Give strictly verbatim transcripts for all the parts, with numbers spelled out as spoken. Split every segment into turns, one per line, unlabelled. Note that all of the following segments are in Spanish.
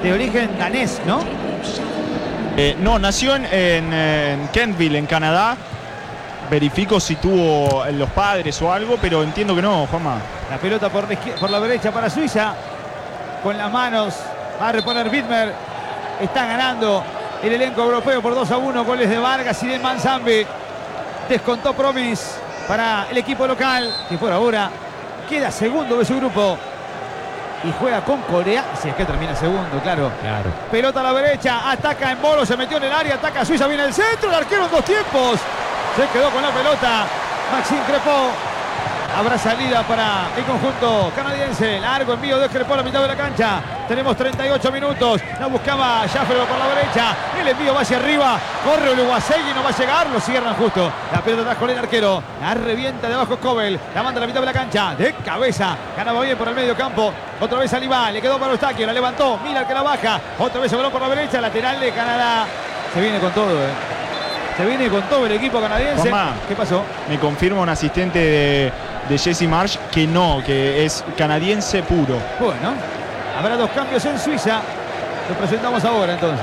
de origen danés, ¿no?
Eh, no, nació en, en, en Kentville, en Canadá. Verifico si tuvo los padres o algo, pero entiendo que no, Juanma.
La pelota por la, por la derecha para Suiza. Con las manos va a reponer Widmer. Está ganando el elenco europeo por dos a uno. Goles de Vargas y de Manzambi. Descontó Promis para el equipo local, que por ahora queda segundo de su grupo. Y juega con Corea, si es que termina segundo, claro.
Claro.
Pelota a la derecha, ataca en Bolo, se metió en el área, ataca a Suiza, viene el centro, el arquero en dos tiempos. Se quedó con la pelota Maxime Crépeau. Habrá salida para el conjunto canadiense. Largo envío de Crépeau a la mitad de la cancha. Tenemos treinta y ocho minutos. La buscaba Schaffer por la derecha. El envío va hacia arriba. Corre Uluwasegui, no va a llegar. Lo cierran justo. La pelota atrás con el arquero. La revienta debajo Kobel. La manda a la mitad de la cancha. De cabeza. Ganaba bien por el medio campo. Otra vez Alibá. Le quedó para Eustaquio. La levantó. Miller que la baja. Otra vez el balón por la derecha. Lateral de Canadá. Se viene con todo, eh. Se viene con todo el equipo canadiense.
Juanma,
¿qué pasó?
Me confirma un asistente de, de Jesse Marsh que no, que es canadiense puro.
Bueno, habrá dos cambios en Suiza. Lo presentamos ahora entonces.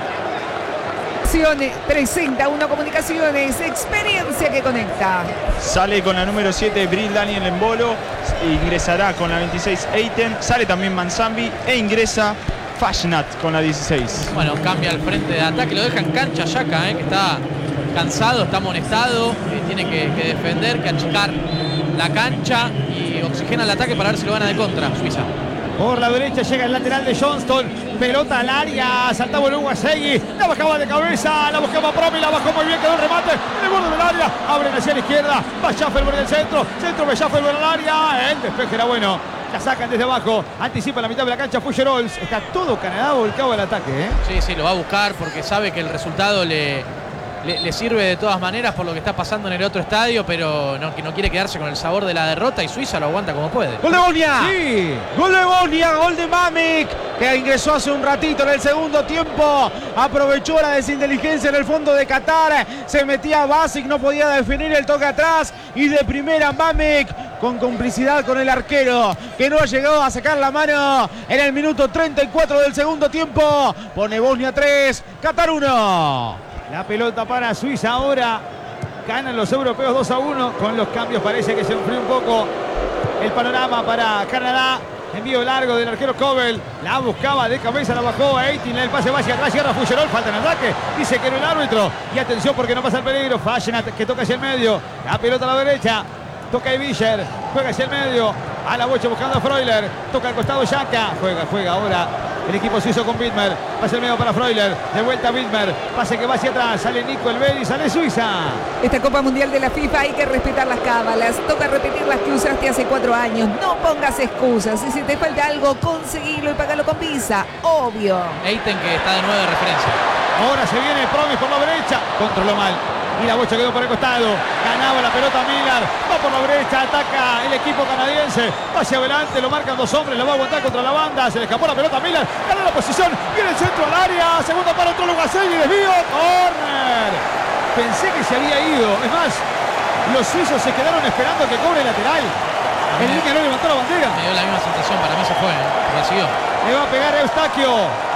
Presenta Uno Comunicaciones, experiencia que conecta.
Sale con la número siete Bril Daniel Embolo, ingresará con la veintiséis Eiten, sale también Manzambi e ingresa Fashnat con la dieciséis.
Bueno, cambia el frente de ataque, lo deja en cancha Yaka, eh, que está cansado, está amonestado, eh, tiene que, que defender, que achicar la cancha y oxigena el ataque para ver si lo gana de contra Suiza.
Por la derecha llega el lateral de Johnston. Pelota al área. Saltaba Uluwasegui. La bajaba de cabeza. La buscaba Promi. La bajó muy bien. Quedó el remate. En el borde del área. Abren hacia la izquierda. Va Schaffer por el centro. Centro de Schaffer por el área. El despeje era bueno. La sacan desde abajo. Anticipa la mitad de la cancha Foucherols. Está todo Canadá volcado al ataque, ¿eh?
Sí, sí, lo va a buscar porque sabe que el resultado le, le, le sirve de todas maneras por lo que está pasando en el otro estadio, pero no, que no quiere quedarse con el sabor de la derrota y Suiza lo aguanta como puede.
¡Gol de Bosnia!
Sí.
¡Gol de Bosnia! ¡Gol de Mamic! Que ingresó hace un ratito en el segundo tiempo. Aprovechó la desinteligencia en el fondo de Qatar. Se metía Basic, no podía definir el toque atrás. Y de primera Mamic, con complicidad con el arquero, que no ha llegado a sacar la mano en el minuto treinta y cuatro del segundo tiempo. Pone Bosnia tres, Qatar uno.
La pelota para Suiza ahora. Ganan los europeos dos a uno. Con los cambios parece que se enfrió un poco el panorama para Canadá. Envío largo del arquero Kobel. La buscaba de cabeza, la bajó a Eitin. El pase va hacia atrás, cierra Foucherol. Falta en ataque. Dice que no el árbitro. Y atención porque no pasa el peligro. Fashnat que toca hacia el medio. La pelota a la derecha. Toca Evischer. Juega hacia el medio. A la bocha buscando a Freuler. Toca al costado Yaka. Juega, juega ahora el equipo suizo con Widmer. Pase el medio para Freuler. De vuelta a Widmer. Pase que va hacia atrás. Sale Nico Elberi. Sale Suiza.
Esta Copa Mundial de la FIFA hay que respetar las cábalas. Toca repetir las que usaste hace cuatro años. No pongas excusas. Y si te falta algo, conseguilo y pagalo con Visa. Obvio.
Eiten, que está de nuevo de referencia.
Ahora se viene Promis por la derecha. Controló mal. Y la bocha quedó por el costado. Ganaba la pelota Miller. Va por la derecha. Ataca el equipo canadiense. Va hacia adelante. Lo marcan dos hombres. Lo va a aguantar contra la banda. Se le escapó la pelota a Miller. Ganó la posición. Viene el centro al área. Segundo para otro Uluwasegui. Desvío. Corner. Pensé que se había ido. Es más, los suizos se quedaron esperando que cobre el lateral. El línea no levantó la bandera.
Me dio la misma sensación. Para mí se fue. ¿eh? Recibió.
Le va a pegar a Eustaquio.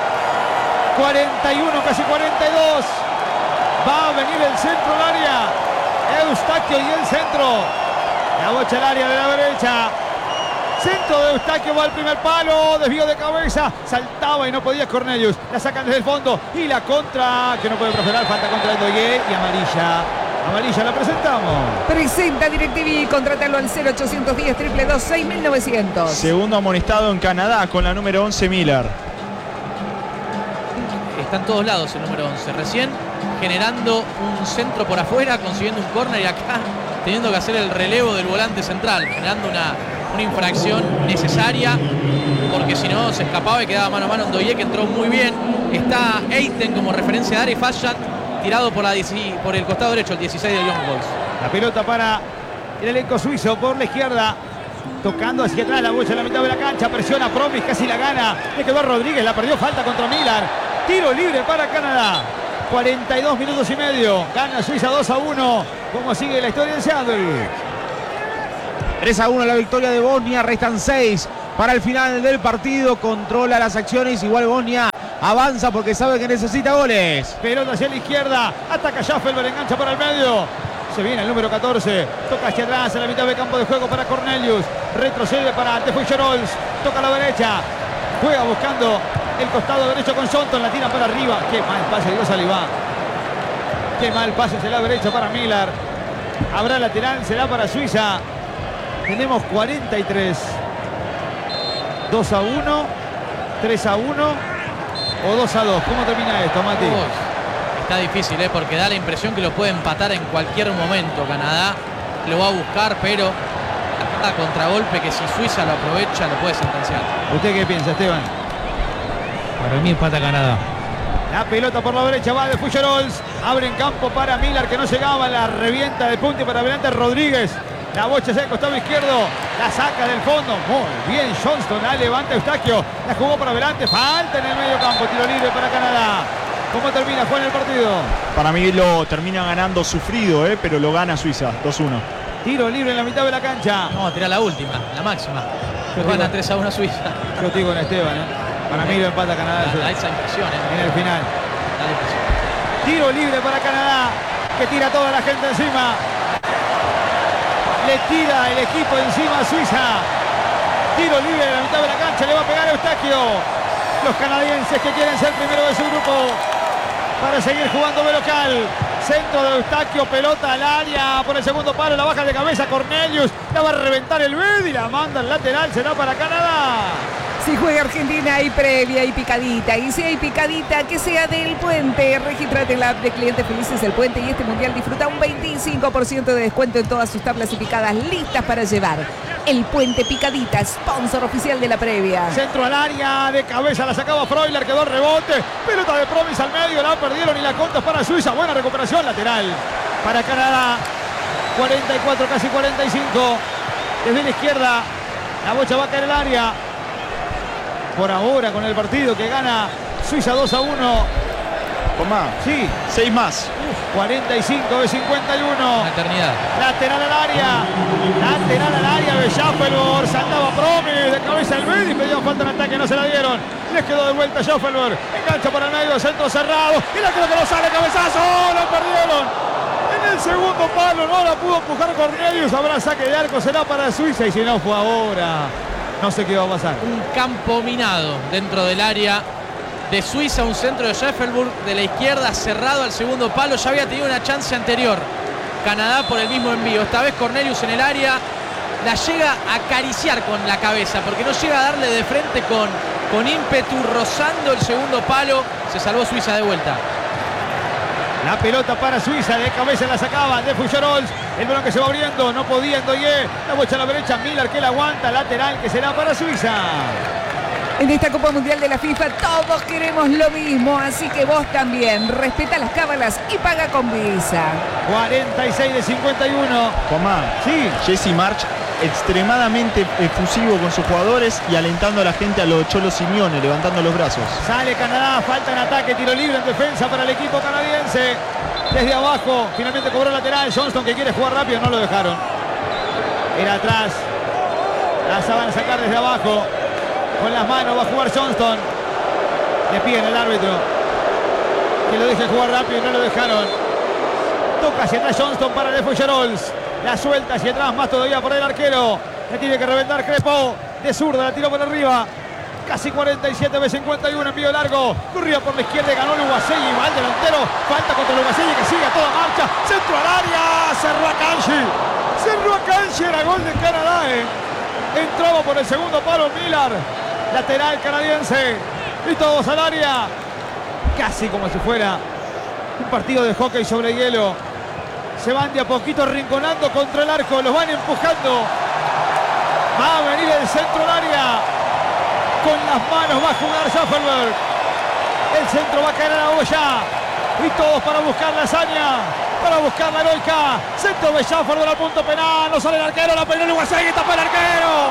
cuarenta y uno, casi cuarenta y dos. Va a venir el centro al área. Eustaquio y el centro. La bocha al área de la derecha. Centro de Eustaquio, va al primer palo. Desvío de cabeza. Saltaba y no podía Cornelius. La sacan desde el fondo. Y la contra, que no puede prosperar. Falta contra Ndoye y amarilla. Amarilla la presentamos.
Presenta DirecTV. Contrátalo al cero ochocientos diez, dos dos dos, seis mil novecientos.
Segundo amonestado en Canadá con la número once Miller.
Está en todos lados el número once. Recién generando un centro por afuera, consiguiendo un córner y acá teniendo que hacer el relevo del volante central, generando una, una infracción necesaria porque si no se escapaba y quedaba mano a mano Ndoye, que entró muy bien. Está Eiten como referencia de área y Fashnat tirado por, la, por el costado derecho, el dieciséis de Young Boys.
La pelota para el elenco suizo por la izquierda. Tocando hacia atrás la bocha en la mitad de la cancha. Presiona Promis, casi la gana. Le quedó a Rodríguez, la perdió, falta contra Miller. Tiro libre para Canadá. cuarenta y dos minutos y medio. Gana Suiza dos a uno. ¿Cómo sigue la historia en Seattle?
tres a uno la victoria de Bosnia. Restan seis para el final del partido. Controla las acciones. Igual Bosnia avanza porque sabe que necesita goles.
Pelota hacia la izquierda. Ataca Schaffelberg, engancha para el medio. Se viene el número catorce. Toca hacia atrás en la mitad del campo de juego para Cornelius. Retrocede para De Fuygerols. Toca a la derecha. Juega buscando el costado derecho con Johnston. La tira para arriba. Qué mal pase dio Salivá. Qué mal pase hacia la derecha para Miller. Habrá lateral, será para Suiza. Tenemos cuarenta y tres. dos a uno. tres a uno. O dos a dos. ¿Cómo termina esto, Mati?
Uy, está difícil, ¿eh? Porque da la impresión que lo puede empatar en cualquier momento. Canadá lo va a buscar, pero a contragolpe que si Suiza lo aprovecha lo puede sentenciar.
¿Usted qué piensa, Esteban?
Para mí empata Canadá.
La pelota por la derecha va de Fuygerols. Abre en campo para Miller que no llegaba. La revienta de punta y para adelante Rodríguez. La bocha hacia el costado izquierdo. La saca del fondo. Muy bien Johnston. La levanta Eustaquio. La jugó para adelante. Falta en el medio campo. Tiro libre para Canadá. ¿Cómo termina Juan el partido?
Para mí lo termina ganando sufrido, ¿eh? Pero lo gana Suiza. dos uno.
Tiro libre en la mitad de la cancha.
Vamos a tirar la última, la máxima.
Yo
Gana
digo-
tres a uno Suiza.
Yo estoy con Esteban, ¿eh? Para mí lo empata Canadá
Da, da esa impresión, ¿eh?
en el final.
Da la impresión.
Tiro libre para Canadá, que tira toda la gente encima. Le tira el equipo encima a Suiza. Tiro libre en la mitad de la cancha, le va a pegar a Eustaquio. Los canadienses que quieren ser primero de su grupo para seguir jugando de local. Centro de Eustaquio, pelota al área por el segundo palo, la baja de cabeza Cornelius. La va a reventar el B E D y la manda al lateral, será para Canadá.
Si juega Argentina hay previa y picadita. Y si hay picadita, que sea del Puente. Regístrate en la app de Clientes Felices del Puente y este mundial disfruta un veinticinco por ciento de descuento en todas sus tablas y picadas listas para llevar. El Puente Picadita, sponsor oficial de la previa.
Centro al área, de cabeza la sacaba Freuler, quedó el rebote. Pelota de Promis al medio, la perdieron y la contas para Suiza. Buena recuperación lateral para Canadá. cuarenta y cuatro, casi cuarenta y cinco. Desde la izquierda, la bocha va a caer el área. Por ahora con el partido que gana Suiza dos a uno.
Tomá.
Sí,
seis más.
cuarenta y cinco de cincuenta y uno.
Una eternidad.
Lateral al área. Lateral al área de Schaffelberg. Saltaba Promis de cabeza el B E D y pedía falta en ataque. No se la dieron. Les quedó de vuelta Schaffelberg. Engancha por el medio. Centro cerrado. Y la creo que no sale. Cabezazo. ¡Oh, lo perdieron! En el segundo palo no la pudo empujar Cornelius. Habrá saque de arco. Será para Suiza. Y si no fue ahora, no sé qué va a pasar.
Un campo minado dentro del área de Suiza, un centro de Schaffelberg de la izquierda cerrado al segundo palo. Ya había tenido una chance anterior Canadá por el mismo envío. Esta vez Cornelius en el área la llega a acariciar con la cabeza porque no llega a darle de frente con, con ímpetu, rozando el segundo palo. Se salvó Suiza de vuelta.
La pelota para Suiza, de cabeza la sacaba de Fuygerols. El balón que se va abriendo, no podía Ndoye. La bocha a la derecha, Miller que la aguanta, lateral que será para Suiza.
En esta Copa Mundial de la FIFA todos queremos lo mismo, así que vos también. Respeta las cábalas y paga con Visa.
cuarenta y seis de cincuenta y uno.
Tomá.
Sí.
Jesse March extremadamente efusivo con sus jugadores y alentando a la gente a los Cholo Simeone, levantando los brazos.
Sale Canadá, falta en ataque, tiro libre en defensa para el equipo canadiense. Desde abajo, finalmente cobró lateral. Johnston que quiere jugar rápido, no lo dejaron. Era atrás. La van a sacar desde abajo. Con las manos va a jugar Johnston. Le piden al árbitro que lo deje jugar rápido y no lo dejaron. Toca hacia atrás Johnston para De Fuygerols. La suelta hacia atrás, más todavía por el arquero. Le tiene que reventar Crepo. De zurda, la tiró por arriba. Casi cuarenta y siete de cincuenta y uno, envío largo. Corría por la izquierda y ganó Lugaselli. Va el delantero. Falta contra Lugaselli que sigue a toda marcha. Centro al área. Cerró a Kanji. Cerró a Kanji. Era gol de Canadá. Eh. Entraba por el segundo palo Miller. Lateral canadiense. Y todos al área. Casi como si fuera un partido de hockey sobre hielo. Se van de a poquito rinconando contra el arco. Los van empujando. Va a venir el centro al área. Con las manos va a jugar Schaffelberg. El centro va a caer a la olla. Y todos para buscar la hazaña. Para buscar la heroica. Centro de Schaffelberg al punto penal. No sale el arquero. La peinó Lugaselli. Tapa el arquero.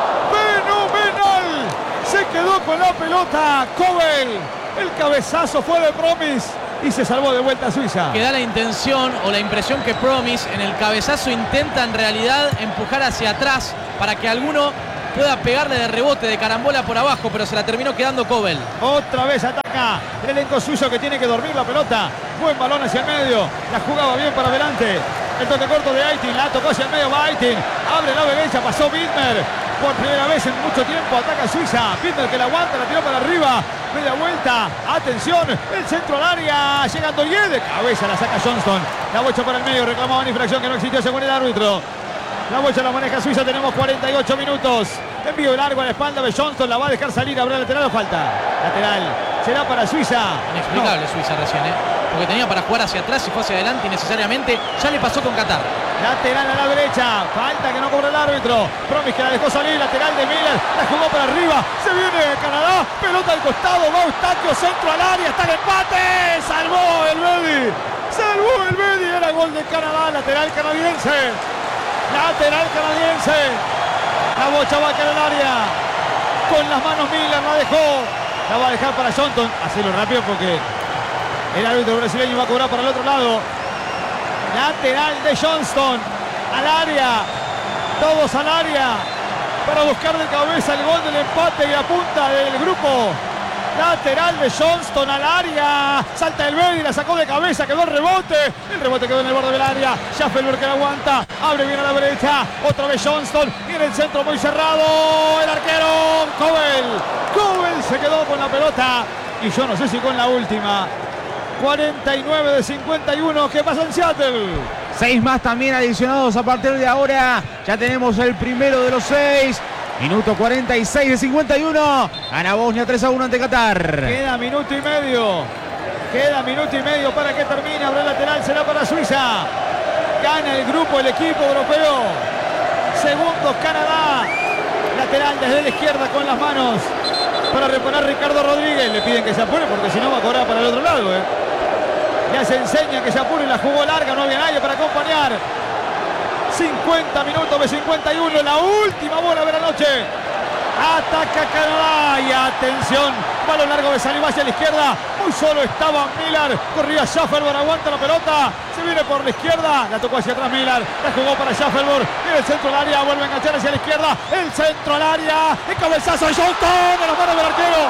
¡Fenomenal! Se quedó con la pelota Kobel. El cabezazo fue de Promis. Y se salvó de vuelta a Suiza.
Que da la intención o la impresión que Promis en el cabezazo intenta en realidad empujar hacia atrás para que alguno pueda pegarle de rebote, de carambola por abajo, pero se la terminó quedando Kobel.
Otra vez ataca el elenco suizo que tiene que dormir la pelota. Buen balón hacia el medio. La jugaba bien para adelante. El toque corto de Aitin. La tocó hacia el medio. Va Aitin. Abre la derecha. Pasó Widmer. Por primera vez en mucho tiempo ataca Suiza. Widmer que la aguanta. La tiró para arriba. Media vuelta. Atención. El centro al área. Llegando Ye. De cabeza la saca Johnston. La bocha para el medio. Reclamaban infracción que no existió según el árbitro. La bocha la maneja Suiza. Tenemos cuarenta y ocho minutos. Envío largo a la espalda de Johnston. La va a dejar salir. ¿Habrá lateral o falta? Lateral. Será para Suiza.
Inexplicable
No.
Suiza recién, ¿eh? Porque tenía para jugar hacia atrás y fue hacia adelante innecesariamente. Ya le pasó con Qatar.
Lateral a la derecha. Falta que no cobra el árbitro. Promis que la dejó salir. Lateral de Miller. La jugó para arriba. Se viene Canadá. Pelota al costado. Va Eustaquio. Centro al área. Está el empate. Salvó el Bedi. Salvó el Bedi. Era gol de Canadá. Lateral canadiense. Lateral canadiense. La bocha va a caer al área. Con las manos Miller la dejó. La va a dejar para Johnston. Hacelo rápido porque el árbitro brasileño va a cobrar para el otro lado. Lateral de Johnston. Al área. Todos al área. Para buscar de cabeza el gol del empate y la punta del grupo. Lateral de Johnston al área. Salta el Bedi, la sacó de cabeza, quedó el rebote. El rebote quedó en el borde del área. Schaffelberg que la aguanta. Abre bien a la derecha. Otra vez Johnston. Y en el centro muy cerrado. El arquero Kobel. Kobel se quedó con la pelota. Y yo no sé si con la última. cuarenta y nueve de cincuenta y uno. ¿Qué pasa en Seattle?
Seis más también adicionados a partir de ahora. Ya tenemos el primero de los seis. Minuto cuarenta y seis de cincuenta y uno. Gana Bosnia tres a uno ante Qatar.
Queda minuto y medio. Queda minuto y medio para que termine. Habrá lateral, será para Suiza. Gana el grupo, el equipo europeo. Segundo Canadá. Lateral desde la izquierda con las manos. Para reparar Ricardo Rodríguez. Le piden que se apure porque si no va a cobrar para el otro lado. ¿eh? Ya se enseña que se apure. La jugó larga, no había nadie para acompañar. cincuenta minutos de cincuenta y uno, la última bola de la noche. Ataca Canadá y atención, balón largo de Saliba hacia la izquierda. Muy solo estaba Miller, corría Schaffelberg, aguanta la pelota, se viene por la izquierda, la tocó hacia atrás Miller, la jugó para Schaffelberg, en el centro del área, vuelve a enganchar hacia la izquierda, el centro al área, el cabezazo de Johnston, a las manos del arquero,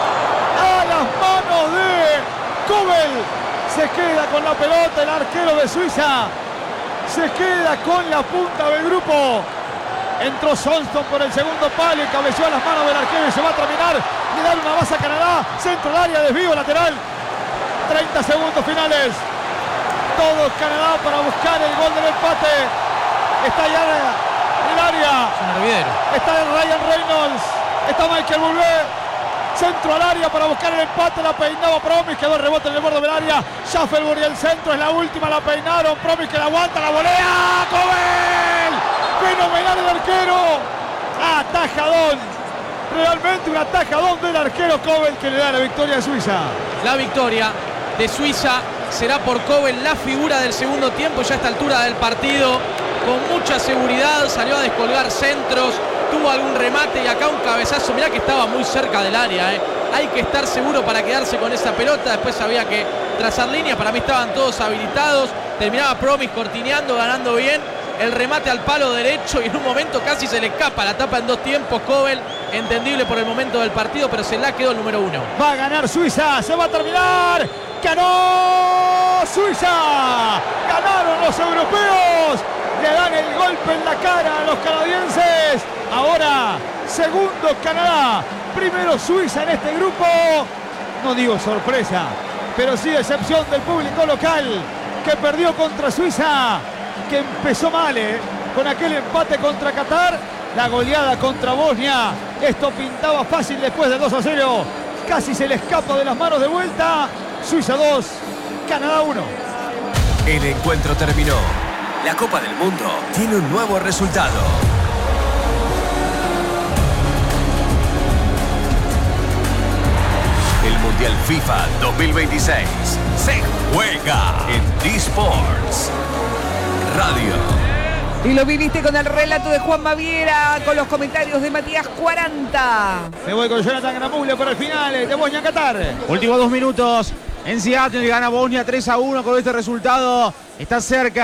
a las manos de Kobel, se queda con la pelota el arquero de Suiza. Se queda con la punta del grupo. Entró Johnston por el segundo palo y cabeció a las manos del arquero y se va a terminar. Le dan una base a Canadá. Centro del área, desvío lateral. treinta segundos finales. Todo Canadá para buscar el gol del empate. Está ya en el área.
Es un hervidero.
Está Ryan Reynolds. Está Michael Bublé. Centro al área para buscar el empate, la peinaba Promis, quedó el rebote en el borde del área. Schaffelberg y el centro, es la última, la peinaron. Promis que la aguanta, la volea. ¡Kobel! ¡Fenomenal el arquero! Atajadón. Realmente un atajadón del arquero Kobel que le da la victoria a Suiza.
La victoria de Suiza será por Kobel, la figura del segundo tiempo ya a esta altura del partido. Con mucha seguridad, salió a descolgar centros. Tuvo algún remate y acá un cabezazo. Mirá que estaba muy cerca del área. ¿eh? Hay que estar seguro para quedarse con esa pelota. Después había que trazar líneas. Para mí estaban todos habilitados. Terminaba Promis cortineando, ganando bien. El remate al palo derecho y en un momento casi se le escapa. La tapa en dos tiempos Kobel. Entendible por el momento del partido, pero se la quedó el número uno.
Va a ganar Suiza. Se va a terminar. ¡Ganó Suiza! ¡Ganaron los europeos! Le dan el golpe en la cara a los canadienses. Ahora, segundo Canadá. Primero Suiza en este grupo. No digo sorpresa, pero sí decepción del público local que perdió contra Suiza, que empezó mal, ¿eh? Con aquel empate contra Qatar. La goleada contra Bosnia. Esto pintaba fácil después del dos a cero. Casi se le escapa de las manos de vuelta. Suiza dos, Canadá uno.
El encuentro terminó. La Copa del Mundo tiene un nuevo resultado. El Mundial FIFA dos mil veintiséis se juega en D-Sports Radio.
Y lo viviste con el relato de Juan Baviera, con los comentarios de Matías cuarenta.
Me voy con Jonathan Gramuglia para el final de Bosnia-Qatar.
Últimos dos minutos. En Seattle gana Bosnia tres a uno con este resultado. Está cerca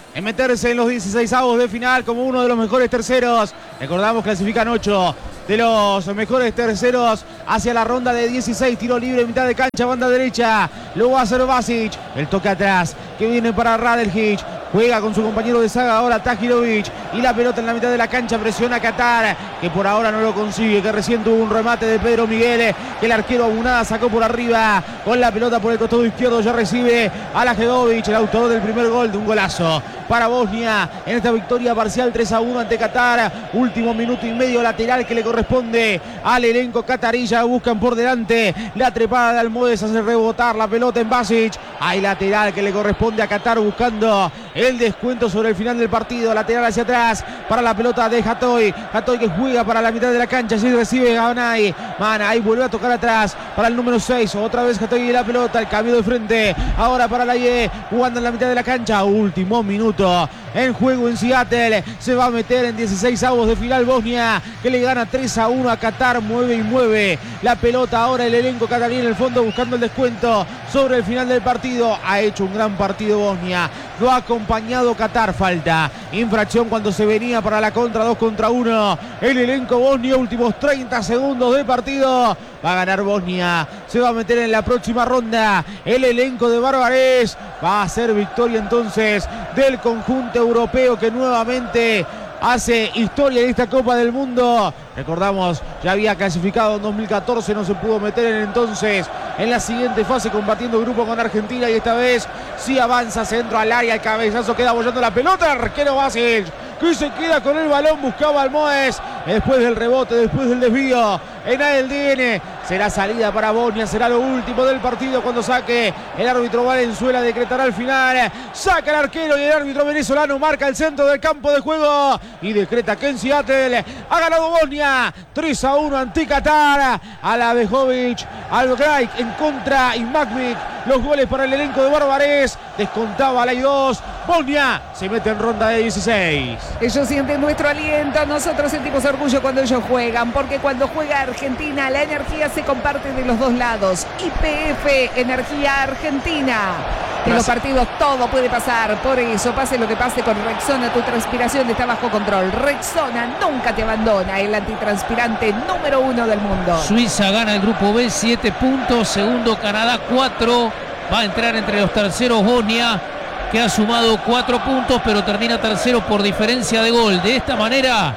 en meterse en los dieciseisavos de final como uno de los mejores terceros. Recordamos, clasifican ocho de los mejores terceros hacia la ronda de dieciséis. Tiro libre, mitad de cancha, banda derecha. Lo va a hacer Basic. El toque atrás que viene para Radeljic. Juega con su compañero de saga ahora Tahirovic. Y la pelota en la mitad de la cancha. Presiona a Qatar, que por ahora no lo consigue. Que recién tuvo un remate de Pedro Miguel, que el arquero Abunada sacó por arriba. Con la pelota por el costado izquierdo ya recibe a Lajedovic, el autor del primer gol, de un golazo para Bosnia en esta victoria parcial tres a uno ante Qatar. Último minuto y medio lateral que le corresponde al elenco catarí. Ya buscan por delante la trepada de Almodes, hace rebotar la pelota en Basic. Hay lateral que le corresponde a Qatar buscando el descuento sobre el final del partido. Lateral hacia atrás para la pelota de Hatoy. Hatoy que juega para la mitad de la cancha. Allí recibe Manay. Manay vuelve a tocar atrás para el número seis. Otra vez Hatoy y la pelota. El cambio de frente. Ahora para la Ye. Jugando en la mitad de la cancha. Último minuto en juego en Seattle. Se va a meter en dieciseisavos de final Bosnia, que le gana tres a uno a Qatar. Mueve y mueve la pelota ahora el elenco catarí en el fondo buscando el descuento sobre el final del partido. Ha hecho un gran partido Bosnia. Lo ha acompañado Qatar. Falta. Infracción cuando se venía para la contra. dos contra uno. El elenco Bosnia. Últimos treinta segundos de partido. Va a ganar Bosnia. Se va a meter en la próxima ronda. El elenco de Barbarés. Va a ser victoria entonces del conjunto europeo, que nuevamente hace historia en esta Copa del Mundo. Recordamos, ya había clasificado en dos mil catorce, no se pudo meter en entonces en la siguiente fase compartiendo grupo con Argentina, y esta vez sí avanza, centro al área, el cabezazo queda bollando la pelota, arquero Basic, que se queda con el balón, buscaba Almoez, después del rebote, después del desvío, en A D N, será salida para Bosnia, será lo último del partido cuando saque el árbitro Valenzuela, decretará el final, saca el arquero y el árbitro venezolano marca el centro del campo de juego y decreta que en Seattle ha ganado Bosnia tres a uno ante Qatar. Alavejovic, Albegraj en contra y Magmic, los goles para el elenco de Barbarés, descontaba la I dos, Bosnia se mete en ronda de dieciséis.
Ellos sienten nuestro aliento, nosotros sentimos orgullo cuando ellos juegan, porque cuando juega Argentina la energía se comparte de los dos lados. Y P F, Energía Argentina. En los partidos todo puede pasar, por eso pase lo que pase con Rexona, tu transpiración está bajo control. Rexona nunca te abandona, el antitranspirante número uno del mundo.
Suiza gana el grupo B, siete puntos, segundo Canadá, cuatro. Va a entrar entre los terceros Bosnia, que ha sumado cuatro puntos, pero termina tercero por diferencia de gol. De esta manera,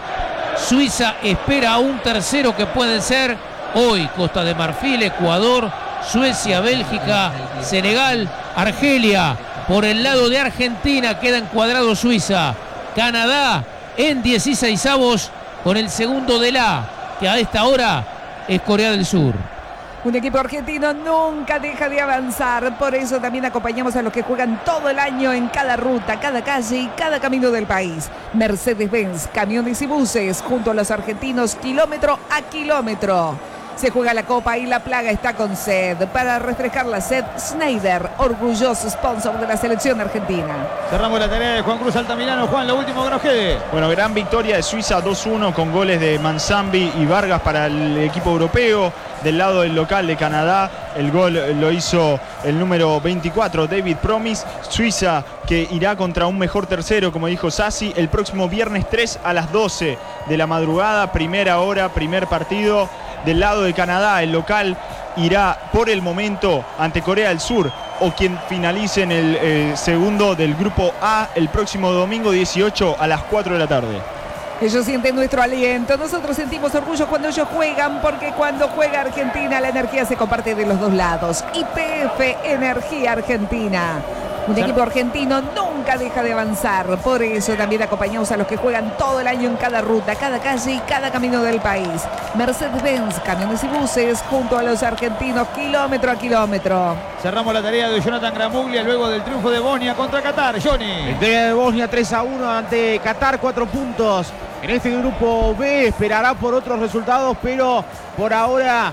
Suiza espera a un tercero que pueden ser hoy Costa de Marfil, Ecuador, Suecia, Bélgica, Senegal, Argelia. Por el lado de Argentina queda encuadrado Suiza. Canadá en dieciseisavos con el segundo de la, que a esta hora es Corea del Sur.
Un equipo argentino nunca deja de avanzar, por eso también acompañamos a los que juegan todo el año en cada ruta, cada calle y cada camino del país. Mercedes-Benz, camiones y buses, junto a los argentinos kilómetro a kilómetro. Se juega la Copa y la plaga está con sed. Para refrescar la sed, Schneider, orgulloso sponsor de la selección argentina.
Cerramos la tarea de Juan Cruz Altamirano. Juan, lo último que nos quede.
Bueno, gran victoria de Suiza dos uno con goles de Manzambi y Vargas para el equipo europeo. Del lado del local de Canadá, el gol lo hizo el número veinticuatro, David Promis. Suiza que irá contra un mejor tercero, como dijo Sassi, el próximo viernes tres a las doce de la madrugada, primera hora, primer partido. Del lado de Canadá, el local irá por el momento ante Corea del Sur, o quien finalice en el eh, segundo del grupo A el próximo domingo dieciocho a las cuatro de la tarde.
Ellos sienten nuestro aliento, nosotros sentimos orgullo cuando ellos juegan, porque cuando juega Argentina la energía se comparte de los dos lados. Y P F, Energía Argentina. Un equipo argentino nunca deja de avanzar, por eso también acompañamos a los que juegan todo el año en cada ruta, cada calle y cada camino del país. Mercedes-Benz, camiones y buses, junto a los argentinos, kilómetro a kilómetro.
Cerramos la tarea de Jonathan Gramuglia luego del triunfo de Bosnia contra Qatar. Johnny.
Victoria de Bosnia tres a uno ante Qatar, cuatro puntos. En este grupo B esperará por otros resultados, pero por ahora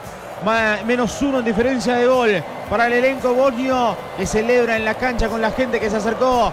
menos uno en diferencia de gol para el elenco bosnio, que celebra en la cancha con la gente que se acercó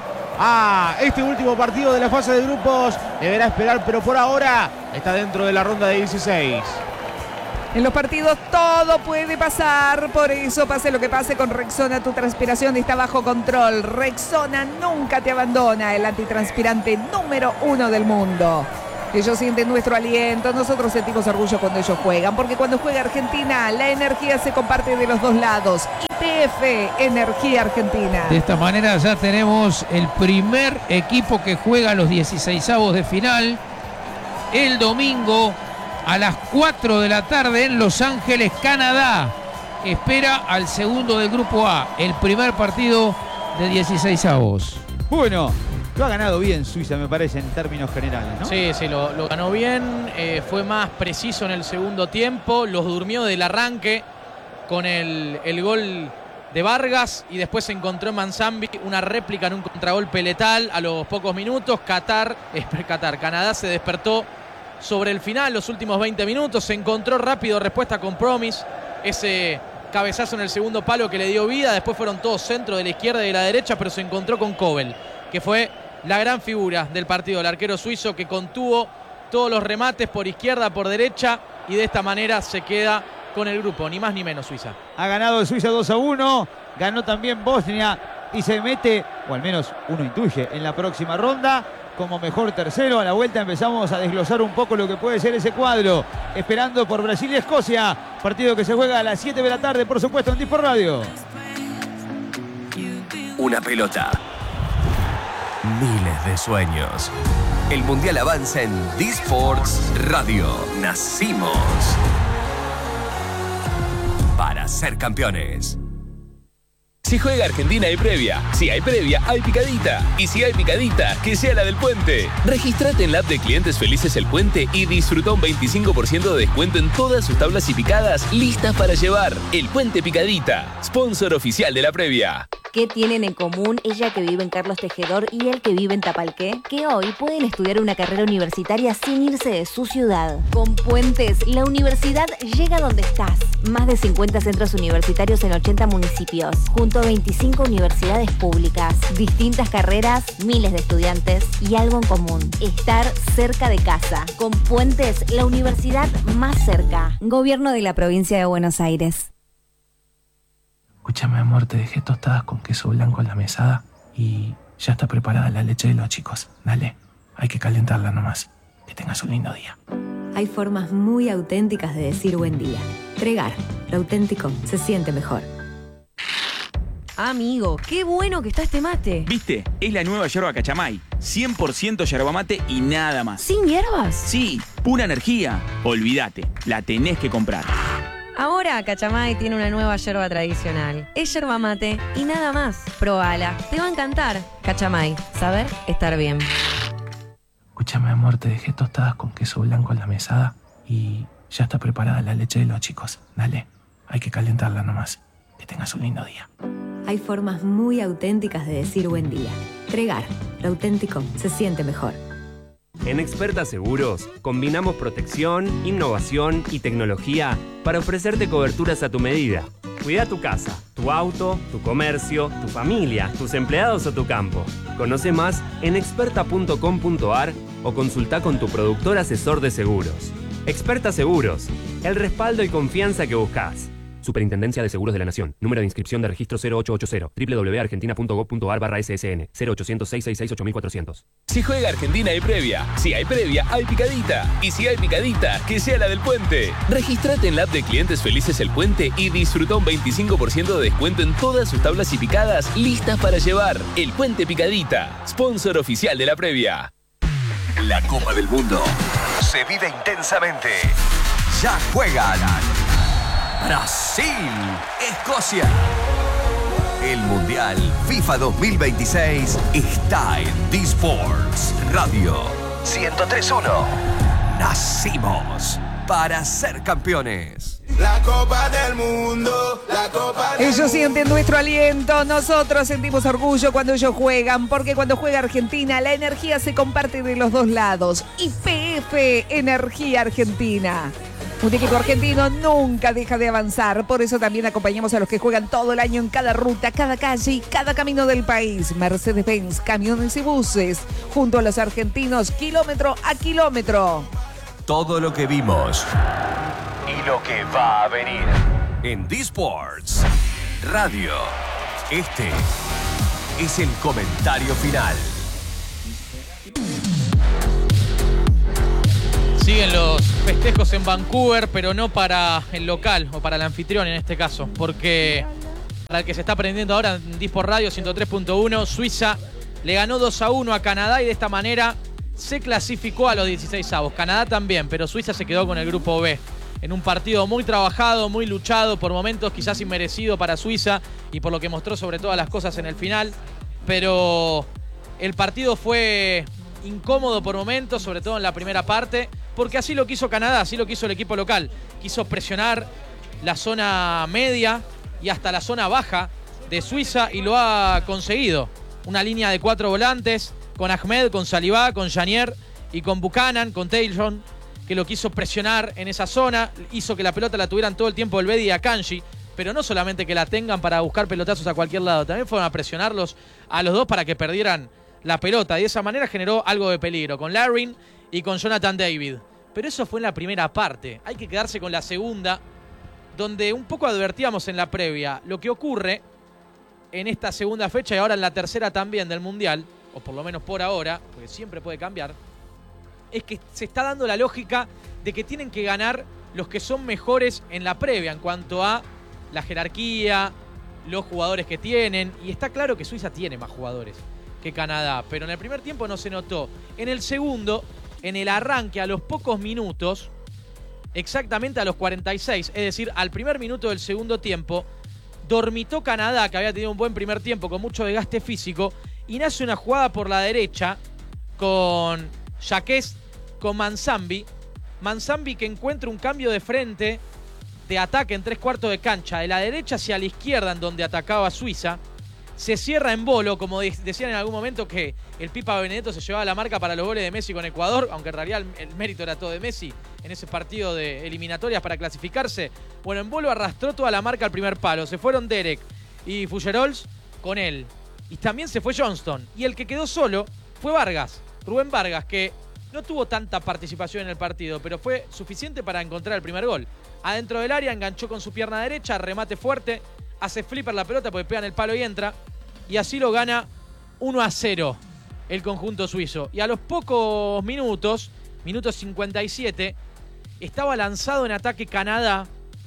a este último partido de la fase de grupos. Deberá esperar, pero por ahora está dentro de la ronda de dieciséis.
En los partidos todo puede pasar, por eso pase lo que pase con Rexona, tu transpiración está bajo control. Rexona nunca te abandona, el antitranspirante número uno del mundo. Ellos sienten nuestro aliento, nosotros sentimos orgullo cuando ellos juegan, porque cuando juega Argentina, la energía se comparte de los dos lados. Y P F, Energía Argentina.
De esta manera ya tenemos el primer equipo que juega los dieciseisavos de final el domingo a las cuatro de la tarde en Los Ángeles, Canadá. Espera al segundo del grupo A, el primer partido de dieciseisavos.
Bueno, lo ha ganado bien Suiza, me parece, en términos generales, ¿no?
Sí, sí, lo, lo ganó bien, eh, fue más preciso en el segundo tiempo, los durmió del arranque con el, el gol de Vargas y después se encontró en Manzambi una réplica en un contragolpe letal a los pocos minutos. Qatar, eh, Qatar, Canadá se despertó sobre el final, los últimos veinte minutos, se encontró rápido respuesta con Promise, ese cabezazo en el segundo palo que le dio vida, después fueron todos centro de la izquierda y de la derecha, pero se encontró con Kobel, que fue la gran figura del partido, el arquero suizo que contuvo todos los remates por izquierda, por derecha, y de esta manera se queda con el grupo, ni más ni menos Suiza.
Ha ganado Suiza dos a uno, ganó también Bosnia y se mete, o al menos uno intuye, en la próxima ronda como mejor tercero. A la vuelta empezamos a desglosar un poco lo que puede ser ese cuadro, esperando por Brasil y Escocia, partido que se juega a las siete de la tarde, por supuesto, en Disport Radio.
Una pelota. Miles de sueños. El Mundial avanza en Disports Radio. Nacimos para ser campeones. Si juega Argentina hay previa. Si hay previa, hay picadita. Y si hay picadita, que sea la del Puente. Regístrate en la app de Clientes Felices El Puente y disfruta un veinticinco por ciento de descuento en todas sus tablas y picadas listas para llevar. El Puente Picadita, sponsor oficial de la previa.
¿Qué tienen en común ella que vive en Carlos Tejedor y él que vive en Tapalqué? Que hoy pueden estudiar una carrera universitaria sin irse de su ciudad. Con Puentes, la universidad llega donde estás. Más de cincuenta centros universitarios en ochenta municipios, junto a veinticinco universidades públicas, distintas carreras, miles de estudiantes y algo en común: estar cerca de casa. Con Puentes, la universidad más cerca. Gobierno de la Provincia de Buenos Aires.
Escúchame, amor, te dejé tostadas con queso blanco en la mesada y ya está preparada la leche de los chicos. Dale, hay que calentarla nomás. Que tengas un lindo día.
Hay formas muy auténticas de decir buen día. Tregar, lo auténtico se siente mejor. Amigo, qué bueno que está este mate.
¿Viste? Es la nueva yerba Cachamay. cien por ciento yerba mate y nada más.
¿Sin hierbas?
Sí, pura energía. Olvídate, la tenés que comprar.
Ahora Cachamay tiene una nueva yerba tradicional. Es yerba mate y nada más. Probala, te va a encantar. Cachamay, saber estar bien.
Escúchame, amor, te dejé tostadas con queso blanco en la mesada y ya está preparada la leche de los chicos. Dale, hay que calentarla nomás. Que tengas un lindo día.
Hay formas muy auténticas de decir buen día. Tregar, lo auténtico se siente mejor.
En Experta Seguros combinamos protección, innovación y tecnología para ofrecerte coberturas a tu medida. Cuida tu casa, tu auto, tu comercio, tu familia, tus empleados o tu campo. Conoce más en experta punto com punto a r o consulta con tu productor asesor de seguros. Experta Seguros, el respaldo y confianza que buscas. Superintendencia de Seguros de la Nación. Número de inscripción de registro cero ocho ocho cero. doble u doble u doble u punto argentina punto gob punto a r barra S S N. cero ochocientos, seiscientos sesenta y seis, ocho mil cuatrocientos.
Si juega Argentina hay previa. Si hay previa, hay picadita. Y si hay picadita, que sea la del Puente. Regístrate en la app de Clientes Felices El Puente y disfruta un veinticinco por ciento de descuento en todas sus tablas y picadas listas para llevar. El Puente Picadita, sponsor oficial de la previa. La Copa del Mundo se vive intensamente. Ya juegan Brasil, Escocia. El Mundial FIFA dos mil veintiséis está en Disports Radio ciento tres punto uno. Nacimos para ser campeones.
La Copa del Mundo, la Copa del
Ellos sienten nuestro aliento, nosotros sentimos orgullo cuando ellos juegan, porque cuando juega Argentina la energía se comparte de los dos lados. Y P F, Energía Argentina. Un equipo argentino nunca deja de avanzar, por eso también acompañamos a los que juegan todo el año en cada ruta, cada calle y cada camino del país. Mercedes-Benz, camiones y buses, junto a los argentinos, kilómetro a kilómetro.
Todo lo que vimos,
y lo que va a venir. En D-Sports Radio, este es el comentario final.
Siguen los festejos en Vancouver, pero no para el local o para el anfitrión en este caso, porque para el que se está aprendiendo ahora en D-Sports Radio ciento tres punto uno, Suiza le ganó dos a uno a Canadá y de esta manera se clasificó a los dieciseisavos. Canadá también, pero Suiza se quedó con el grupo B. En un partido muy trabajado, muy luchado, por momentos quizás inmerecido para Suiza y por lo que mostró sobre todas las cosas en el final. Pero el partido fue incómodo por momentos, sobre todo en la primera parte, porque así lo quiso Canadá, así lo quiso el equipo local. Quiso presionar la zona media y hasta la zona baja de Suiza y lo ha conseguido. Una línea de cuatro volantes con Ahmed, con Saliba, con Janier y con Buchanan, con Taylor, que lo quiso presionar en esa zona. Hizo que la pelota la tuvieran todo el tiempo el Bedi y Akanji, pero no solamente que la tengan para buscar pelotazos a cualquier lado, también fueron a presionarlos a los dos para que perdieran la pelota. Y de esa manera generó algo de peligro con Larin y con Jonathan David. Pero eso fue en la primera parte. Hay que quedarse con la segunda, donde un poco advertíamos en la previa lo que ocurre en esta segunda fecha y ahora en la tercera también del Mundial, o por lo menos por ahora, porque siempre puede cambiar, es que se está dando la lógica de que tienen que ganar los que son mejores en la previa en cuanto a la jerarquía, los jugadores que tienen, y está claro que Suiza tiene más jugadores que Canadá, pero en el primer tiempo no se notó. En el segundo, en el arranque, a los pocos minutos, exactamente a los cuarenta y seis, es decir, al primer minuto del segundo tiempo, dormitó Canadá, que había tenido un buen primer tiempo con mucho desgaste físico, y nace una jugada por la derecha con Jacques, con Manzambi. Manzambi que encuentra un cambio de frente de ataque en tres cuartos de cancha, de la derecha hacia la izquierda en donde atacaba Suiza. Se cierra en bolo, como decían en algún momento que el Pipa Benedetto se llevaba la marca para los goles de Messi con Ecuador, aunque en realidad el, el mérito era todo de Messi en ese partido de eliminatorias para clasificarse. Bueno, en bolo arrastró toda la marca al primer palo. Se fueron Derek y Fougerols con él. Y también se fue Johnston. Y el que quedó solo fue Vargas, Rubén Vargas, que no tuvo tanta participación en el partido, pero fue suficiente para encontrar el primer gol. Adentro del área enganchó con su pierna derecha, remate fuerte, hace flipper la pelota porque pega en el palo y entra. Y así lo gana uno a cero el conjunto suizo. Y a los pocos minutos, minuto cincuenta y siete, estaba lanzado en ataque Canadá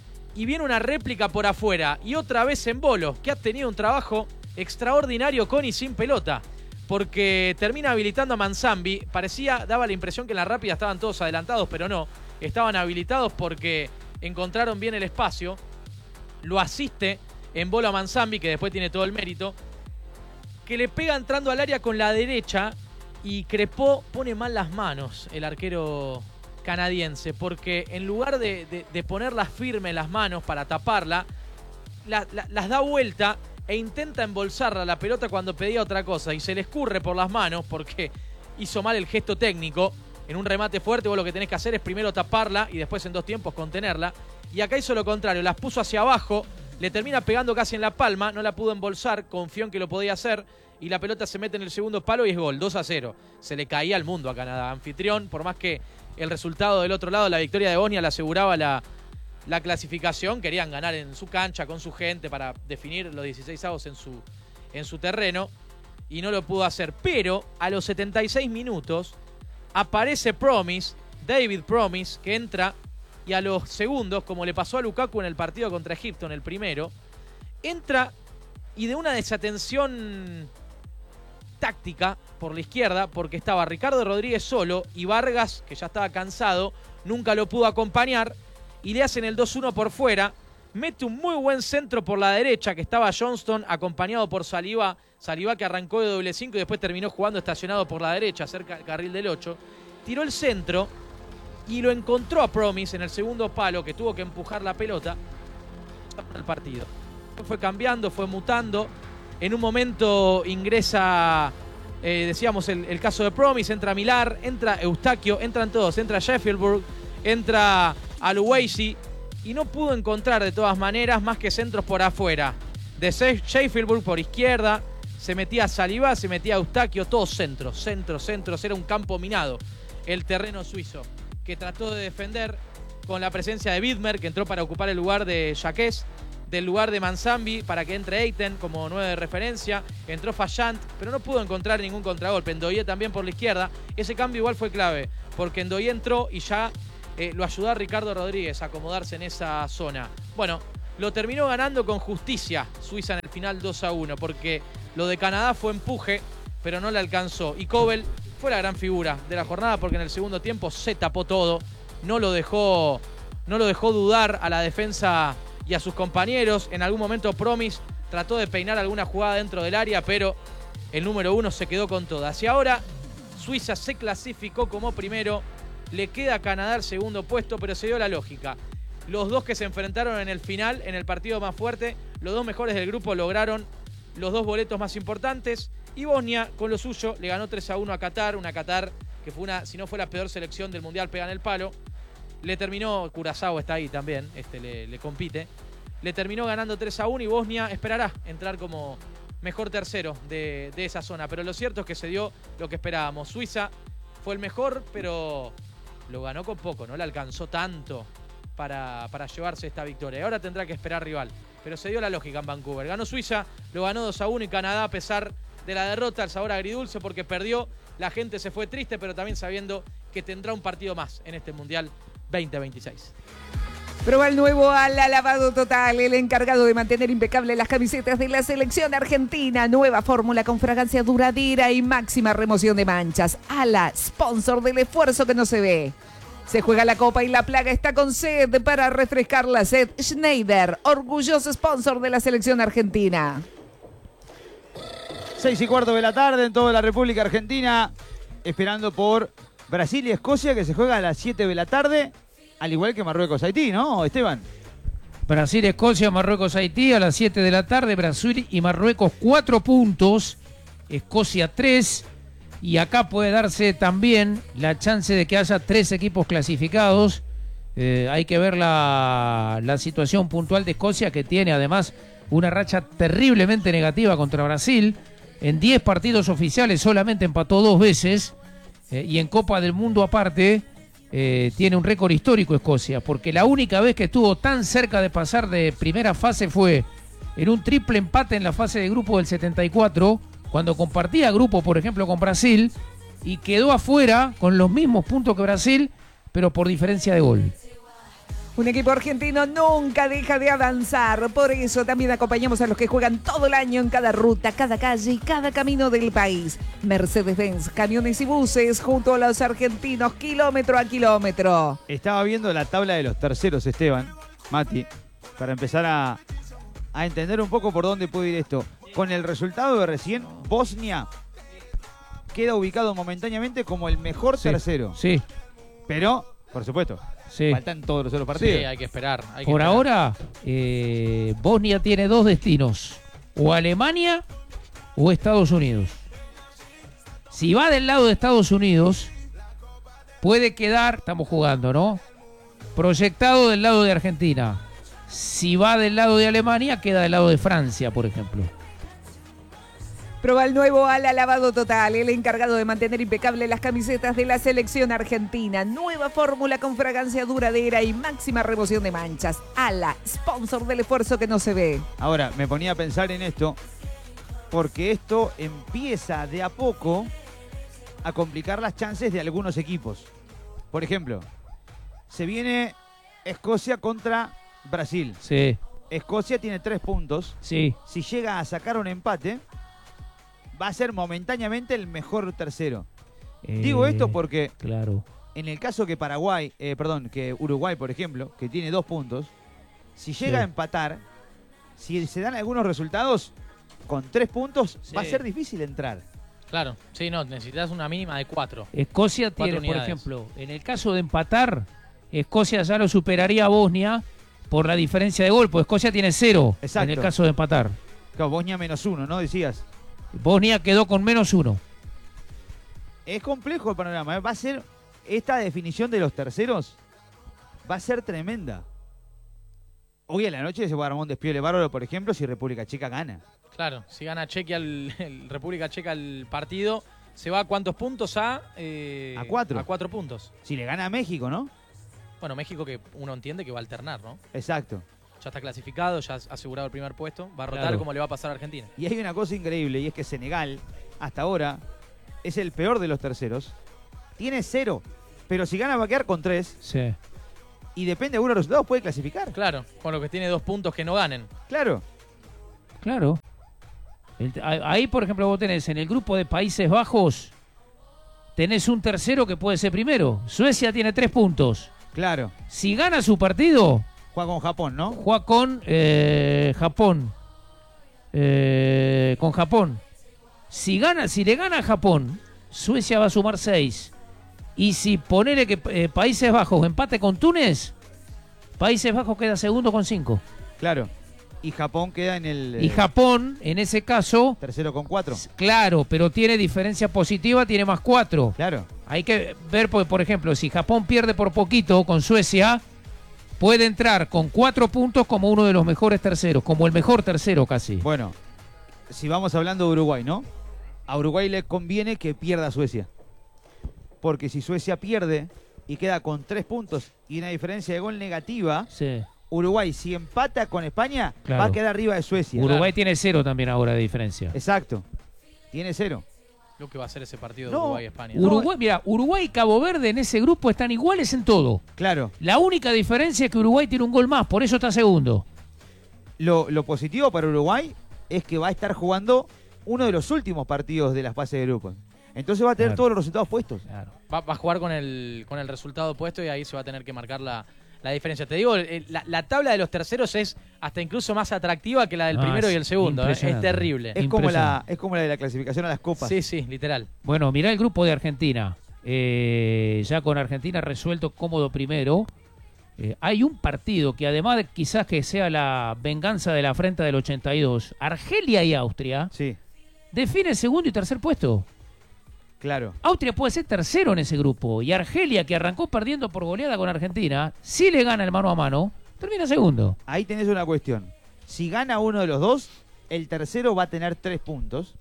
y viene una réplica por afuera. Y otra vez en bolo, que ha tenido un trabajo extraordinario con y sin pelota. Porque termina habilitando a Manzambi. Parecía, daba la impresión que en la rápida estaban todos adelantados, pero no. Estaban habilitados porque encontraron bien el espacio. Lo asiste en bola a Manzambi, que después tiene todo el mérito, que le pega entrando al área con la derecha y Crepó pone mal las manos, el arquero canadiense, porque en lugar de, de, de ponerlas firmes las manos para taparla, la, la, las da vuelta e intenta embolsarla la pelota cuando pedía otra cosa y se le escurre por las manos porque hizo mal el gesto técnico. En un remate fuerte vos lo que tenés que hacer es primero taparla y después en dos tiempos contenerla. Y acá hizo lo contrario, las puso hacia abajo, le termina pegando casi en la palma, no la pudo embolsar, confió en que lo podía hacer y la pelota se mete en el segundo palo y es gol, dos a cero. Se le caía al mundo a Canadá, anfitrión, por más que el resultado del otro lado, la victoria de Bosnia, le aseguraba la, la clasificación, querían ganar en su cancha, con su gente, para definir los dieciseisavos en su, en su terreno y no lo pudo hacer. Pero a los setenta y seis minutos aparece Promise, David Promise, que entra y a los segundos, como le pasó a Lukaku en el partido contra Egipto, en el primero, entra y de una desatención táctica por la izquierda, porque estaba Ricardo Rodríguez solo y Vargas, que ya estaba cansado, nunca lo pudo acompañar y le hacen el dos uno por fuera. Mete un muy buen centro por la derecha, que estaba Johnston acompañado por Saliba. Saliba que arrancó de doble cinco y después terminó jugando estacionado por la derecha, cerca del carril del ocho. Tiró el centro y lo encontró a Promise en el segundo palo, que tuvo que empujar la pelota al partido. Fue cambiando, fue mutando. En un momento ingresa, eh, decíamos, el, el caso de Promise, entra Millar, entra Eustaquio, entran todos, entra Sheffieldburg, entra Aluweisi, y no pudo encontrar de todas maneras más que centros por afuera. De Sheffieldburg por izquierda, se metía Saliba, se metía Eustaquio, todos centros, centros, centros, era un campo minado el terreno suizo, que trató de defender con la presencia de Widmer, que entró para ocupar el lugar de Jaquez, del lugar de Manzambi para que entre Eiten como nueve de referencia. Entró Fallant, pero no pudo encontrar ningún contragolpe. Ndoye también por la izquierda. Ese cambio igual fue clave, porque Ndoye entró y ya eh, lo ayudó a Ricardo Rodríguez a acomodarse en esa zona. Bueno, lo terminó ganando con justicia Suiza en el final dos a uno, porque lo de Canadá fue empuje, pero no le alcanzó. Y Kobel fue la gran figura de la jornada, porque en el segundo tiempo se tapó todo. No lo dejó, no lo dejó dudar a la defensa y a sus compañeros. En algún momento Promis trató de peinar alguna jugada dentro del área, pero el número uno se quedó con todas. Y ahora Suiza se clasificó como primero. Le queda a Canadá el segundo puesto, pero se dio la lógica. Los dos que se enfrentaron en el final, en el partido más fuerte, los dos mejores del grupo lograron los dos boletos más importantes. Y Bosnia, con lo suyo, le ganó tres a uno a Qatar. Una Qatar que fue una, si no fue la peor selección del Mundial, pega en el palo. Le terminó, Curazao está ahí también, este le, le compite. Le terminó ganando tres a uno y Bosnia esperará entrar como mejor tercero de, de esa zona. Pero lo cierto es que se dio lo que esperábamos. Suiza fue el mejor, pero lo ganó con poco, no le alcanzó tanto para, para llevarse esta victoria. Y ahora tendrá que esperar rival. Pero se dio la lógica en Vancouver. Ganó Suiza, lo ganó dos a uno y Canadá, a pesar de la derrota, el sabor agridulce porque perdió. La gente se fue triste, pero también sabiendo que tendrá un partido más en este Mundial veinte veintiséis.
Prueba el nuevo Ala Lavado Total, el encargado de mantener impecables las camisetas de la selección argentina. Nueva fórmula con fragancia duradera y máxima remoción de manchas. Ala, sponsor del esfuerzo que no se ve. Se juega la copa y la plaga está con sed. Para refrescar la sed, Schneider, orgulloso sponsor de la selección argentina.
Seis y cuarto de la tarde en toda la República Argentina, esperando por Brasil y Escocia, que se juega a las siete de la tarde, al igual que Marruecos-Haití, ¿no, Esteban?
Brasil, Escocia, Marruecos, Haití a las siete de la tarde. Brasil y Marruecos cuatro puntos, Escocia tres. Y acá puede darse también la chance de que haya tres equipos clasificados. Eh, hay que ver la, la situación puntual de Escocia, que tiene además una racha terriblemente negativa contra Brasil. En diez partidos oficiales solamente empató dos veces. Eh, y en Copa del Mundo aparte eh, tiene un récord histórico Escocia, porque la única vez que estuvo tan cerca de pasar de primera fase fue en un triple empate en la fase de grupo del setenta y cuatro, cuando compartía grupo, por ejemplo, con Brasil, y quedó afuera con los mismos puntos que Brasil, pero por diferencia de gol.
Un equipo argentino nunca deja de avanzar, por eso también acompañamos a los que juegan todo el año en cada ruta, cada calle y cada camino del país. Mercedes-Benz, camiones y buses junto a los argentinos, kilómetro a kilómetro.
Estaba viendo la tabla de los terceros, Esteban, Mati, para empezar a, a entender un poco por dónde puede ir esto. Con el resultado de recién, Bosnia queda ubicado momentáneamente como el mejor
Sí,
tercero.
Sí.
Pero, por supuesto,
Sí.
faltan todos los otros partidos.
Sí, hay que esperar. Hay que
Por
esperar.
ahora, eh, Bosnia tiene dos destinos, o Alemania o Estados Unidos. Si va del lado de Estados Unidos, puede quedar, estamos jugando, ¿no? Proyectado del lado de Argentina. Si va del lado de Alemania, queda del lado de Francia, por ejemplo.
Prueba el nuevo Ala Lavado Total, el encargado de mantener impecables las camisetas de la selección argentina. Nueva fórmula con fragancia duradera y máxima remoción de manchas. Ala, sponsor del esfuerzo que no se ve.
Ahora, me ponía a pensar en esto, porque esto empieza de a poco a complicar las chances de algunos equipos. Por ejemplo, se viene Escocia contra Brasil.
Sí.
Escocia tiene tres puntos.
Sí.
Si llega a sacar un empate, va a ser momentáneamente el mejor tercero.
Eh,
Digo esto porque
Claro.
en el caso que Paraguay, eh, perdón, que Uruguay, por ejemplo, que tiene dos puntos, si llega
Sí.
a empatar, si se dan algunos resultados, con tres puntos
Sí.
va a ser difícil entrar.
Claro, sí, no, necesitas una mínima de cuatro.
Escocia
Cuatro
tiene, por
unidades.
ejemplo, en el caso de empatar, Escocia ya lo superaría a Bosnia por la diferencia de gol, pues Escocia tiene cero
Exacto.
en el caso de empatar.
Claro, Bosnia menos uno, ¿no? Decías.
Bosnia quedó con menos uno.
Es complejo el panorama, ¿eh? Va a ser, esta definición de los terceros va a ser tremenda. Hoy a la noche se va a armar un despiole bárbaro, por ejemplo, si República Checa gana.
Claro, si gana Chequia el, el República Checa el partido, ¿se va a cuántos puntos? A, eh,
A cuatro.
A cuatro puntos.
Si le gana a México, ¿no?
Bueno, México que uno entiende que va a alternar, ¿no?
Exacto.
Ya está clasificado, ya ha asegurado el primer puesto. Va a rotar
Claro.
como le va a pasar a Argentina.
Y hay una cosa increíble, y es que Senegal, hasta ahora, es el peor de los terceros. Tiene cero, pero si gana va a quedar con tres.
Sí.
Y depende de uno de los resultados, puede clasificar.
Claro, con lo que tiene dos puntos que no ganen.
Claro.
Claro. El- ahí, por ejemplo, vos tenés en el grupo de Países Bajos, tenés un tercero que puede ser primero. Suecia tiene tres puntos.
Claro.
Si gana su partido,
juega con Japón, ¿no?
Juega con eh, Japón. Eh, con Japón. Si gana, si le gana a Japón, Suecia va a sumar seis. Y si ponele que eh, Países Bajos empate con Túnez, Países Bajos queda segundo con cinco.
Claro. Y Japón queda en el...
Y
eh,
Japón, en ese caso...
Tercero con cuatro.
Claro, pero tiene diferencia positiva, tiene más cuatro.
Claro.
Hay que ver, porque, por ejemplo, si Japón pierde por poquito con Suecia, puede entrar con cuatro puntos como uno de los mejores terceros, como el mejor tercero casi.
Bueno, si vamos hablando de Uruguay, ¿no? A Uruguay le conviene que pierda Suecia. Porque si Suecia pierde y queda con tres puntos y una diferencia de gol negativa,
sí.
Uruguay, si empata con España,
Claro.
va a quedar arriba de Suecia.
Uruguay tiene cero también ahora de diferencia.
Exacto. Tiene cero.
Lo que va a ser ese partido de
No,
Uruguay-España.
Uruguay, mira, Uruguay y Cabo Verde en ese grupo están iguales en todo.
Claro.
La única diferencia es que Uruguay tiene un gol más, por eso está segundo.
Lo, lo positivo para Uruguay es que va a estar jugando uno de los últimos partidos de las fases de grupos. Entonces va a tener
Claro.
todos los resultados puestos.
Va, va a jugar con el, con el resultado puesto y ahí se va a tener que marcar la, la diferencia. Te digo, el- la, la tabla de los terceros es hasta incluso más atractiva que la del
Ah,
primero
es
y el segundo. ¿eh? Es
impresionante.
terrible.
Es como, la, es como la de la clasificación a las copas.
Sí, sí, literal.
Bueno, mirá el grupo de Argentina. Eh, ya con Argentina resuelto cómodo primero. Eh, hay un partido que además de quizás que sea la venganza de la afrenta del ochenta y dos, Argelia y Austria
sí.
definen segundo y tercer puesto.
Claro.
Austria puede ser tercero en ese grupo y Argelia, que arrancó perdiendo por goleada con Argentina, si le gana el mano a mano, termina segundo.
Ahí tenés una cuestión. Si gana uno de los dos, el tercero va a tener tres puntos.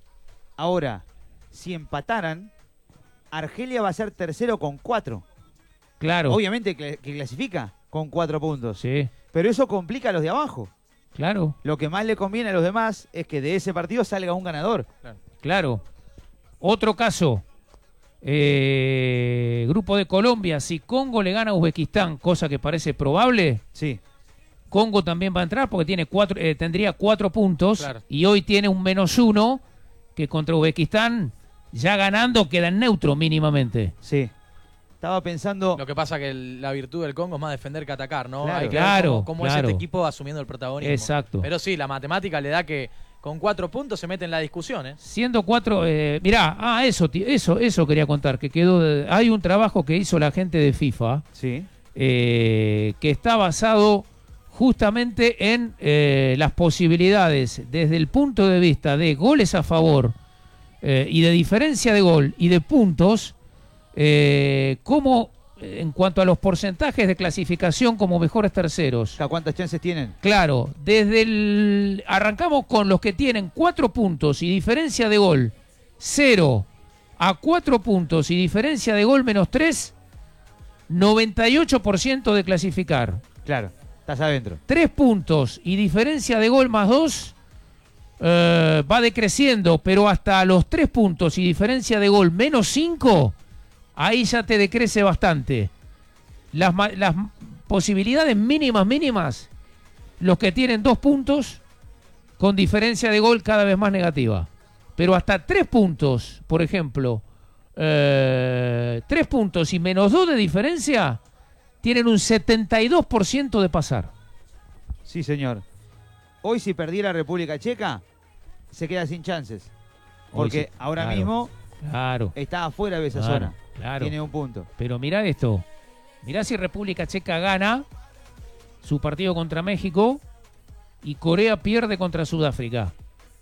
Ahora, si empataran, Argelia va a ser tercero con cuatro.
Claro.
Obviamente que, que clasifica con cuatro puntos.
Sí.
Pero eso complica a los de abajo.
Claro.
Lo que más le conviene a los demás es que de ese partido salga un ganador.
Claro. Otro caso. Eh, grupo de Colombia. Si Congo le gana a Uzbekistán, cosa que parece probable.
Sí.
Congo también va a entrar porque tiene cuatro, eh, tendría cuatro puntos.
Claro.
Y hoy tiene un menos uno que contra Uzbekistán, ya ganando, queda en neutro mínimamente.
Sí. Estaba pensando...
Lo que pasa que el- la virtud del Congo es más defender que atacar, ¿no?
Claro.
Hay que
Claro,
ver cómo, cómo
claro.
es este equipo asumiendo el protagonismo.
Exacto.
Pero sí, la matemática le da que con cuatro puntos se mete en la discusión, ¿eh?
Siendo cuatro, eh, mirá, ah, eso, ti- eso, eso quería contar, que quedó, de- hay un trabajo que hizo la gente de FIFA,
sí.
eh, que está basado justamente en eh, las posibilidades desde el punto de vista de goles a favor eh, y de diferencia de gol y de puntos, eh, como eh, en cuanto a los porcentajes de clasificación como mejores terceros.
¿Cuántas chances tienen?
Claro, desde el arrancamos con los que tienen cuatro puntos y diferencia de gol cero a cuatro puntos y diferencia de gol menos tres, noventa y ocho por ciento de clasificar.
Claro, estás adentro.
Tres puntos y diferencia de gol más dos eh, va decreciendo, pero hasta los tres puntos y diferencia de gol menos cinco, ahí ya te decrece bastante. Las, ma- las posibilidades mínimas, mínimas, los que tienen dos puntos con diferencia de gol cada vez más negativa. Pero hasta tres puntos, por ejemplo, eh, tres puntos y menos dos de diferencia, tienen un setenta y dos por ciento de pasar.
Sí, señor. Hoy si perdiera República Checa, se queda sin chances.
Hoy
Porque
sí,
ahora
claro,
mismo
Claro.
está afuera de esa
Claro,
zona.
claro.
Tiene un punto.
Pero mirá esto. Mirá si República Checa gana su partido contra México y Corea pierde contra Sudáfrica.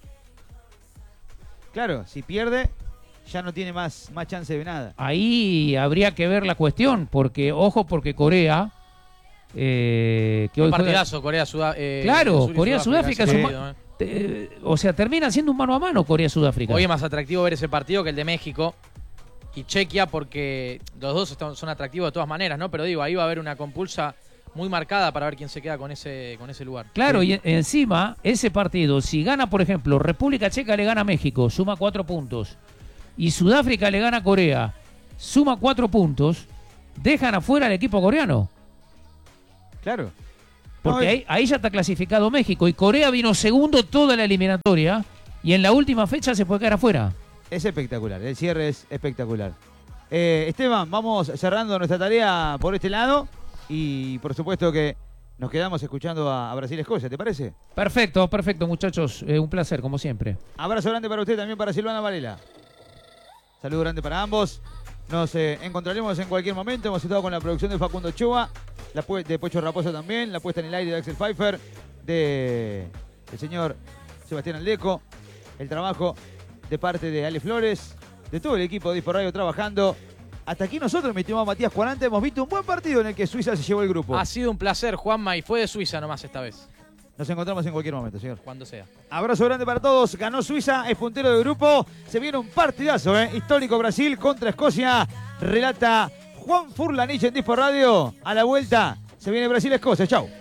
Claro, si pierde, ya no tiene más, más chance de nada.
Ahí habría que ver la cuestión, porque, ojo, porque Corea... eh, que
Un
hoy juega-
partidazo, Corea-Sudáfrica. Eh,
Claro,
Sur y
Corea-Sudáfrica
ese
es un
partido,
ma-
¿eh?
te- o sea, termina siendo un mano a mano Corea-Sudáfrica.
Hoy es más atractivo ver ese partido que el de México. y Chequia, porque los dos están, son atractivos de todas maneras, ¿no? Pero digo, ahí va a haber una compulsa muy marcada para ver quién se queda con ese, con ese lugar.
Claro,
sí.
Y encima, ese partido, si gana, por ejemplo, República Checa le gana a México, suma cuatro puntos, y Sudáfrica le gana a Corea, suma cuatro puntos, dejan afuera al equipo coreano.
Claro.
Porque ahí, ahí ya está clasificado México, y Corea vino segundo toda la eliminatoria, y en la última fecha se puede quedar afuera.
Es espectacular, el cierre es espectacular. Eh, Esteban, vamos cerrando nuestra tarea por este lado. Y por supuesto que nos quedamos escuchando a, a Brasil-Escocia, ¿te parece?
Perfecto, perfecto, muchachos. Eh, un placer, como siempre.
Abrazo grande para usted, también para Silvana Varela. Saludo grande para ambos. Nos eh, encontraremos en cualquier momento. Hemos estado con la producción de Facundo Ochoa, la de Pocho Raposo también, la puesta en el aire de Axel Pfeiffer, de el señor Sebastián Aldeco, el trabajo de parte de Ale Flores, de todo el equipo de Dispo Radio trabajando. Hasta aquí nosotros, mi estimado Matías Cuarante, hemos visto un buen partido en el que Suiza se llevó el grupo.
Ha sido un placer, Juanma, y fue de Suiza nomás esta vez.
Nos encontramos en cualquier momento, señor.
Cuando sea.
Abrazo grande para todos. Ganó Suiza, es puntero de grupo. Se viene un partidazo, ¿eh? Histórico Brasil contra Escocia. Relata Juan Furlanich en Dispo Radio. A la vuelta se viene Brasil-Escocia. Chau.